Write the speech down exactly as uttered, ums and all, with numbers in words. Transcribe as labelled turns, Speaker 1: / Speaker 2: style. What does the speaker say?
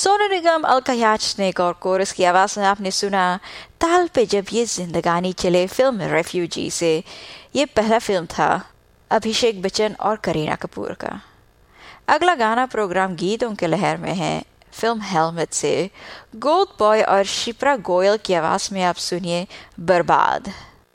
Speaker 1: सोनू निगम, अलका याचनिक और कोरस की आवाज में आपने सुना ताल पे जब ये जिंदगानी चले, फिल्म रेफ्यूजी से। ये पहला फिल्म था अभिषेक बच्चन और करीना कपूर का। अगला गाना प्रोग्राम गीतों के लहर में है, फिल्म हेलमेट से गोल्ड बॉय और शिप्रा गोयल की आवाज में आप सुनिए बर्बाद।